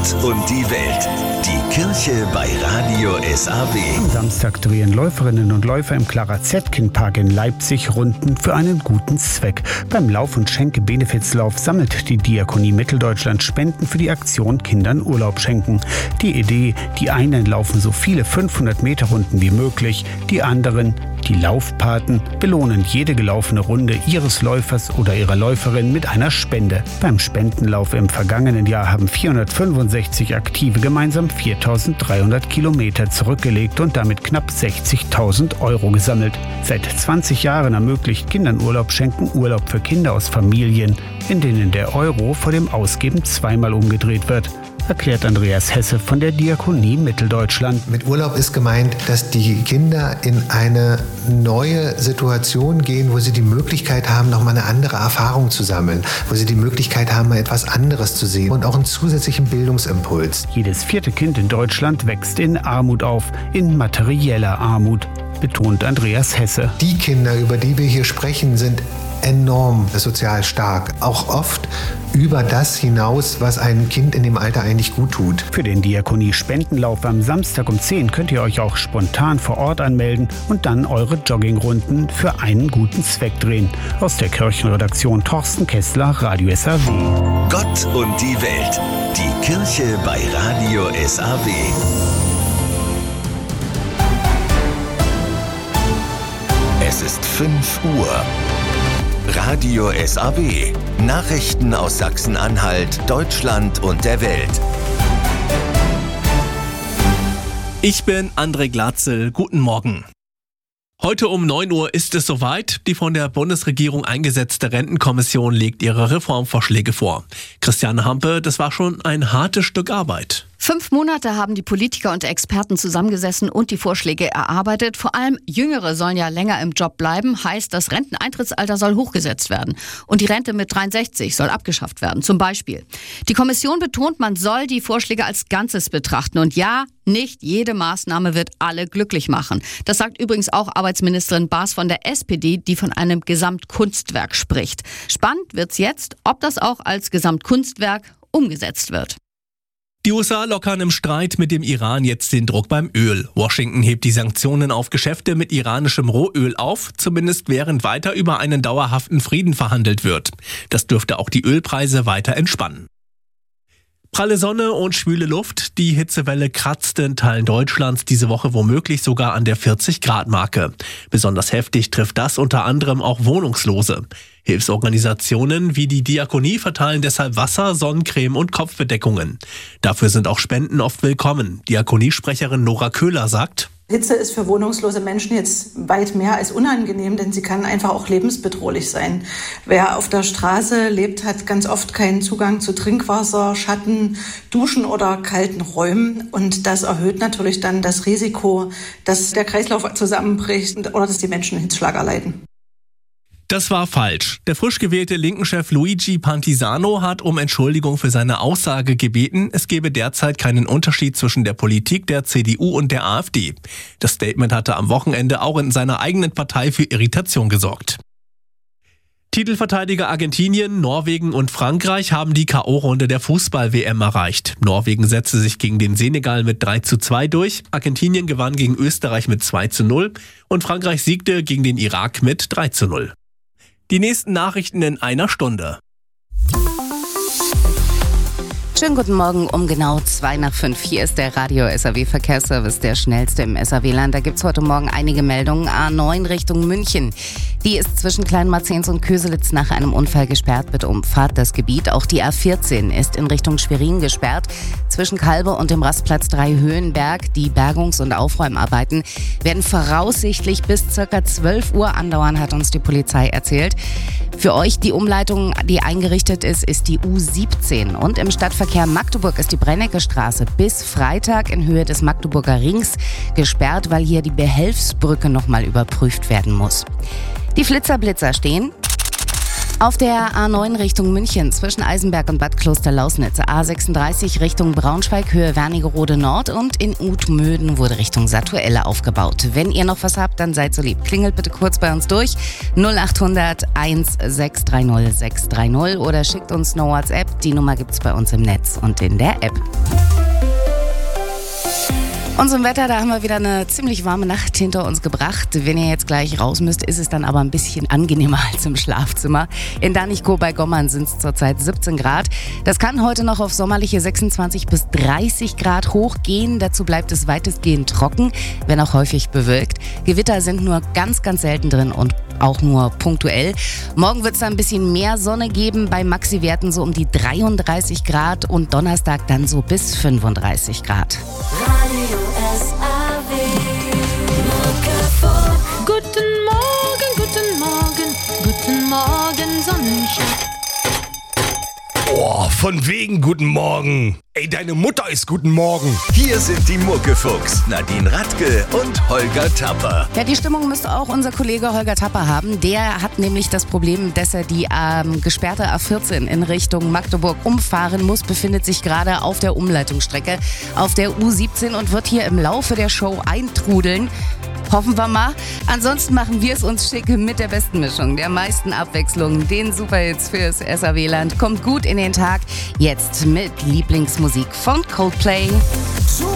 Gott und die Welt. Die Kirche bei Radio SAW. Am Samstag drehen Läuferinnen und Läufer im Clara Zetkin Park in Leipzig Runden für einen guten Zweck. Beim Lauf- und Schenke-Benefizlauf sammelt die Diakonie Mitteldeutschland Spenden für die Aktion Kindern Urlaub schenken. Die Idee, die einen laufen so viele 500-Meter-Runden wie möglich, die anderen, die Laufpaten, belohnen jede gelaufene Runde ihres Läufers oder ihrer Läuferin mit einer Spende. Beim Spendenlauf im vergangenen Jahr haben 465 Aktive gemeinsam 4.300 Kilometer zurückgelegt und damit knapp 60.000 Euro gesammelt. Seit 20 Jahren ermöglicht Kindern Urlaub schenken Urlaub für Kinder aus Familien, in denen der Euro vor dem Ausgeben zweimal umgedreht wird, erklärt Andreas Hesse von der Diakonie Mitteldeutschland. Mit Urlaub ist gemeint, dass die Kinder in eine neue Situation gehen, wo sie die Möglichkeit haben, nochmal eine andere Erfahrung zu sammeln, wo sie die Möglichkeit haben, mal etwas anderes zu sehen und auch einen zusätzlichen Bildungsimpuls. Jedes 4. Kind in Deutschland wächst in Armut auf, in materieller Armut, betont Andreas Hesse. Die Kinder, über die wir hier sprechen, sind enorm sozial stark, auch oft über das hinaus, was ein Kind in dem Alter eigentlich gut tut. Für den Diakonie-Spendenlauf am Samstag um 10 könnt ihr euch auch spontan vor Ort anmelden und dann eure Joggingrunden für einen guten Zweck drehen. Aus der Kirchenredaktion Thorsten Kessler, Radio SAW. Gott und die Welt. Die Kirche bei Radio SAW. Es ist 5 Uhr. Radio SAW. Nachrichten aus Sachsen-Anhalt, Deutschland und der Welt. Ich bin André Glatzel. Guten Morgen. Heute um 9 Uhr ist es soweit. Die von der Bundesregierung eingesetzte Rentenkommission legt ihre Reformvorschläge vor. Christiane Hampe, das war schon ein hartes Stück Arbeit. 5 Monate haben die Politiker und Experten zusammengesessen und die Vorschläge erarbeitet. Vor allem Jüngere sollen ja länger im Job bleiben. Heißt, das Renteneintrittsalter soll hochgesetzt werden. Und die Rente mit 63 soll abgeschafft werden, zum Beispiel. Die Kommission betont, man soll die Vorschläge als Ganzes betrachten. Und ja, nicht jede Maßnahme wird alle glücklich machen. Das sagt übrigens auch Arbeitsministerin Baas von der SPD, die von einem Gesamtkunstwerk spricht. Spannend wird's jetzt, ob das auch als Gesamtkunstwerk umgesetzt wird. Die USA lockern im Streit mit dem Iran jetzt den Druck beim Öl. Washington hebt die Sanktionen auf Geschäfte mit iranischem Rohöl auf, zumindest während weiter über einen dauerhaften Frieden verhandelt wird. Das dürfte auch die Ölpreise weiter entspannen. Pralle Sonne und schwüle Luft. Die Hitzewelle kratzte in Teilen Deutschlands diese Woche womöglich sogar an der 40-Grad-Marke. Besonders heftig trifft das unter anderem auch Wohnungslose. Hilfsorganisationen wie die Diakonie verteilen deshalb Wasser, Sonnencreme und Kopfbedeckungen. Dafür sind auch Spenden oft willkommen. Diakoniesprecherin Nora Köhler sagt: Hitze ist für wohnungslose Menschen jetzt weit mehr als unangenehm, denn sie kann einfach auch lebensbedrohlich sein. Wer auf der Straße lebt, hat ganz oft keinen Zugang zu Trinkwasser, Schatten, Duschen oder kalten Räumen. Und das erhöht natürlich dann das Risiko, dass der Kreislauf zusammenbricht oder dass die Menschen Hitzschlag erleiden. Das war falsch. Der frisch gewählte Linken-Chef Luigi Pantisano hat um Entschuldigung für seine Aussage gebeten, es gebe derzeit keinen Unterschied zwischen der Politik der CDU und der AfD. Das Statement hatte am Wochenende auch in seiner eigenen Partei für Irritation gesorgt. Titelverteidiger Argentinien, Norwegen und Frankreich haben die K.O.-Runde der Fußball-WM erreicht. Norwegen setzte sich gegen den Senegal mit 3:2 durch, Argentinien gewann gegen Österreich mit 2:0 und Frankreich siegte gegen den Irak mit 3:0. Die nächsten Nachrichten in einer Stunde. Schönen guten Morgen um genau 4:02. Hier ist der Radio SAW Verkehrsservice, der schnellste im SAW-Land. Da gibt's heute Morgen einige Meldungen. A9 Richtung München. Die ist zwischen Kleinmarzens und Köselitz nach einem Unfall gesperrt. Bitte umfahrt das Gebiet. Auch die A14 ist in Richtung Schwerin gesperrt. Zwischen Kalbe und dem Rastplatz 3 Höhenberg. Die Bergungs- und Aufräumarbeiten werden voraussichtlich bis ca. 12 Uhr andauern, hat uns die Polizei erzählt. Für euch die Umleitung, die eingerichtet ist, ist die U17. Und im Stadtverkehr Magdeburg ist die Brennecke-Straße bis Freitag in Höhe des Magdeburger Rings gesperrt, weil hier die Behelfsbrücke nochmal überprüft werden muss. Die Flitzer-Blitzer stehen auf der A9 Richtung München zwischen Eisenberg und Bad Klosterlausnitz, A36 Richtung Braunschweig, Höhe Wernigerode Nord und in Utmöden wurde Richtung Satuelle aufgebaut. Wenn ihr noch was habt, dann seid so lieb. Klingelt bitte kurz bei uns durch 0800 1630 630 oder schickt uns eine WhatsApp. Die Nummer gibt's bei uns im Netz und in der App. Und zum Wetter, da haben wir wieder eine ziemlich warme Nacht hinter uns gebracht. Wenn ihr jetzt gleich raus müsst, ist es dann aber ein bisschen angenehmer als im Schlafzimmer. In Danichkow bei Gommern sind es zurzeit 17 Grad. Das kann heute noch auf sommerliche 26 bis 30 Grad hochgehen. Dazu bleibt es weitestgehend trocken, wenn auch häufig bewölkt. Gewitter sind nur ganz, ganz selten drin und auch nur punktuell. Morgen wird es ein bisschen mehr Sonne geben, bei Maxi-Werten so um die 33 Grad und Donnerstag dann so bis 35 Grad. Radio SAW. Guten Morgen, guten Morgen, guten Morgen, Sonnenschein. Oh, von wegen guten Morgen. Ey, deine Mutter ist guten Morgen. Hier sind die Muckefuchs, Nadine Radke und Holger Tapper. Ja, die Stimmung müsste auch unser Kollege Holger Tapper haben. Der hat nämlich das Problem, dass er die gesperrte A14 in Richtung Magdeburg umfahren muss, befindet sich gerade auf der Umleitungsstrecke auf der U17 und wird hier im Laufe der Show eintrudeln. Hoffen wir mal. Ansonsten machen wir es uns schick mit der besten Mischung, der meisten Abwechslung, den Superhits fürs SAW-Land. Kommt gut in den Tag. Jetzt mit Lieblingsmusik von Coldplay. Super